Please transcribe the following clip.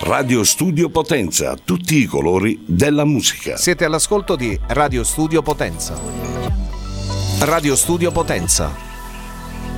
Radio Studio Potenza, tutti i colori della musica. Siete all'ascolto di Radio Studio Potenza. Radio Studio Potenza.